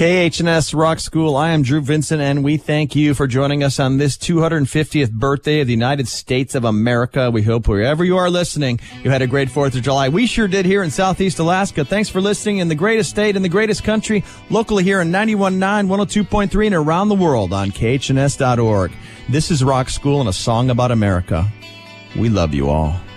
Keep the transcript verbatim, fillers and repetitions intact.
K H N S Rock School. I am Drew Vincent, and we thank you for joining us on this two hundred fiftieth birthday of the United States of America. We hope wherever you are listening, you had a great fourth of July. We sure did here in Southeast Alaska. Thanks for listening in the greatest state, in the greatest country, locally here in ninety-one point nine, one oh two point three, and around the world on K H N S dot org. This is Rock School and a song about America. We love you all.